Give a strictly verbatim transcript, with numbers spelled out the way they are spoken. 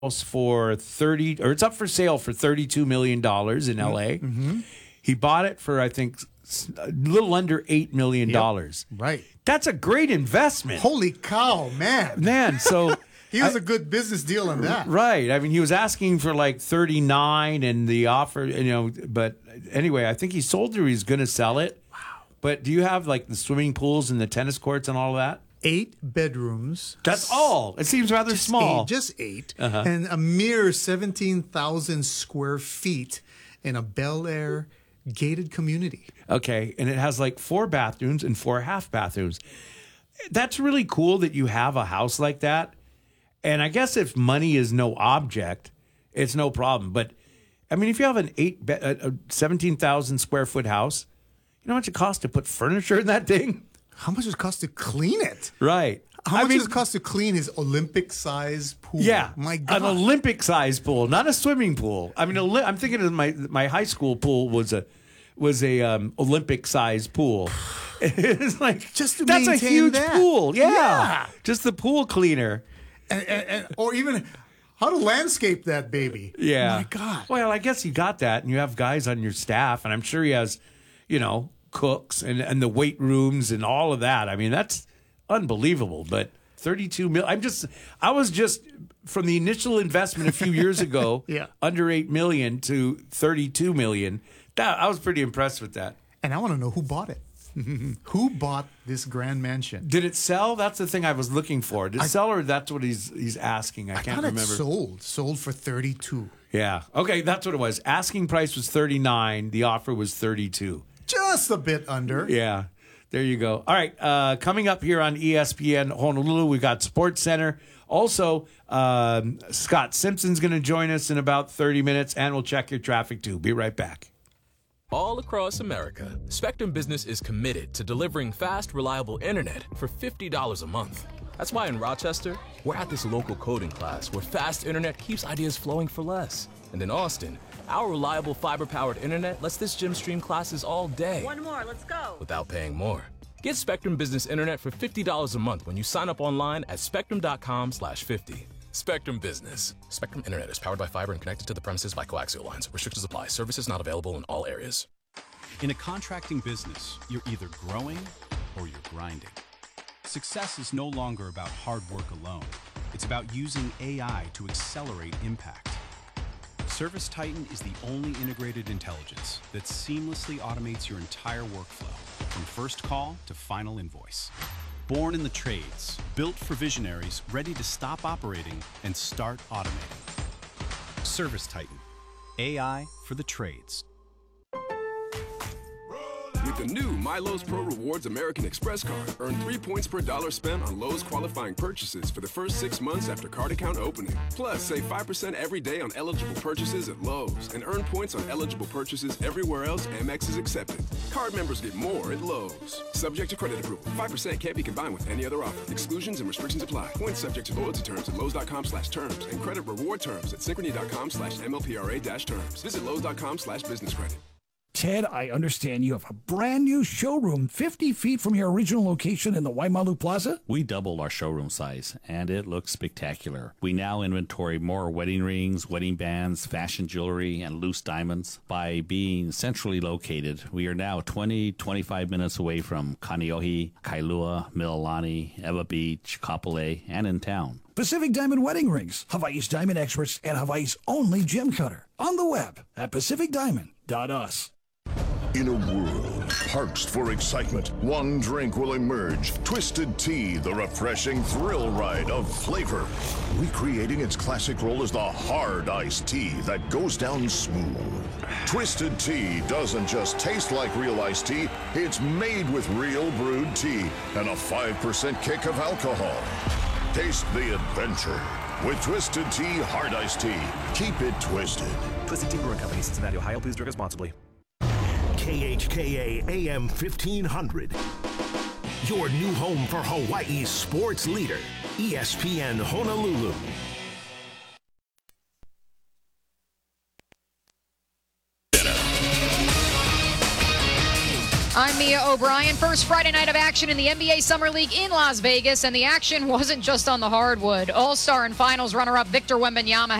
for thirty, or it's up for sale for thirty-two million dollars in L A. Mm-hmm. He bought it for, I think, a little under eight million dollars. Yep. Right. That's a great investment. Holy cow, man. Man, so... He was I, a good business deal on that. Right. I mean, he was asking for like thirty-nine and the offer, you know, but anyway, I think he sold it or he's going to sell it. Wow. But do you have like the swimming pools and the tennis courts and all of that? Eight bedrooms. That's all. It seems rather just small. Eight, just eight. Uh-huh. And a mere seventeen thousand square feet in a Bel Air gated community. Okay. And it has like four bathrooms and four half bathrooms. That's really cool that you have a house like that. And I guess if money is no object, it's no problem. But I mean, if you have an eight, a seventeen thousand square foot house, you know how much it costs to put furniture in that thing? How much does it cost to clean it? Right. How I much mean, does it cost to clean his Olympic size pool? Yeah. My God. An Olympic size pool, not a swimming pool. I mean, I'm thinking of my my high school pool was a was a um, Olympic size pool. It's like just to that's a huge that. pool. Yeah. yeah. Just the pool cleaner. And, and, and, or even how to landscape that baby. Yeah. My God. Well, I guess you got that, and you have guys on your staff, and I'm sure he has, you know, cooks and, and the weight rooms and all of that. I mean, that's unbelievable. But thirty-two mil. I'm just, I was just from the initial investment a few years ago, yeah. under eight million to thirty-two million. That I was pretty impressed with that. And I want to know who bought it. Who bought this grand mansion? Did it sell? That's the thing I was looking for. Did it I, sell, or that's what he's he's asking? I, I can't thought remember. It sold. Sold for thirty-two. Yeah. Okay, that's what it was. Asking price was thirty-nine. The offer was thirty-two. Just a bit under. Yeah. There you go. All right. Uh, coming up here on E S P N Honolulu, we got Sports Center. Also, um, Scott Simpson's going to join us in about thirty minutes, and we'll check your traffic too. Be right back. All across America, Spectrum Business is committed to delivering fast, reliable internet for fifty dollars a month. That's why in Rochester, we're at this local coding class where fast internet keeps ideas flowing for less. And in Austin, our reliable fiber-powered internet lets this gym stream classes all day. One more, let's go. Without paying more. Get Spectrum Business Internet for fifty dollars a month when you sign up online at spectrum.com slash 50. Spectrum Business. Spectrum Internet is powered by fiber and connected to the premises by coaxial lines. Restrictions apply. Services not available in all areas. In a contracting business, you're either growing or you're grinding. Success is no longer about hard work alone. It's about using A I to accelerate impact. ServiceTitan is the only integrated intelligence that seamlessly automates your entire workflow, from first call to final invoice. Born in the trades, built for visionaries ready to stop operating and start automating. ServiceTitan, A I for the trades. With the new MyLowe's Pro Rewards American Express card, earn three points per dollar spent on Lowe's qualifying purchases for the first six months after card account opening. Plus, save five percent every day on eligible purchases at Lowe's and earn points on eligible purchases everywhere else Amex is accepted. Card members get more at Lowe's. Subject to credit approval. five percent can't be combined with any other offer. Exclusions and restrictions apply. Points subject to loyalty terms at Lowe's.com slash terms and credit reward terms at Synchrony.com slash MLPRA dash terms. Visit Lowe's.com slash business credit. Ted, I understand you have a brand new showroom fifty feet from your original location in the Waimalu Plaza? We doubled our showroom size, and it looks spectacular. We now inventory more wedding rings, wedding bands, fashion jewelry, and loose diamonds. By being centrally located, we are now twenty, twenty-five minutes away from Kaneohe, Kailua, Mililani, Ewa Beach, Kapolei, and in town. Pacific Diamond Wedding Rings, Hawaii's diamond experts and Hawaii's only gem cutter. On the web at pacific diamond dot u s. In a world parched for excitement, one drink will emerge. Twisted Tea, the refreshing thrill ride of flavor. Recreating its classic role as the hard iced tea that goes down smooth. Twisted Tea doesn't just taste like real iced tea, it's made with real brewed tea and a five percent kick of alcohol. Taste the adventure with Twisted Tea Hard Iced Tea. Keep it twisted. Twisted Tea Brewing Company, Cincinnati, Ohio. Please drink responsibly. K H K A A M fifteen hundred. Your new home for Hawaii's sports leader, E S P N Honolulu. I'm Mia O'Brien. First Friday night of action in the N B A Summer League in Las Vegas, and the action wasn't just on the hardwood. All-Star and Finals runner-up Victor Wembanyama